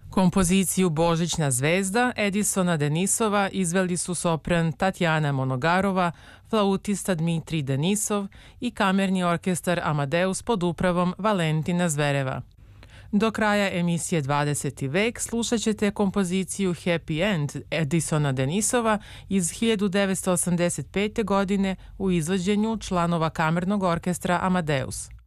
Kompoziciju Božićna zvezda Edisona Denisova izveli su sopran Tatjana Monogarova, flautista Dmitrij Denisov i kamerni orkestar Amadeus pod upravom Valentina Zvereva. Do kraja emisije 20. vek slušat ćete kompoziciju Happy End Edisona Denisova iz 1985. godine u izvođenju članova kamernog orkestra Amadeus.